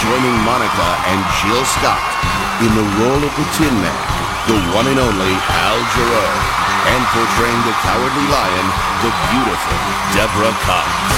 joining Monica and Jill Scott in the role of the Tin Man, the one and only Al Jarreau, and portraying the Cowardly Lion, the beautiful Deborah Cox.